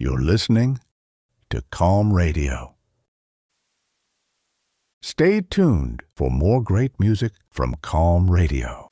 You're listening to Calm Radio. Stay tuned for more great music from Calm Radio.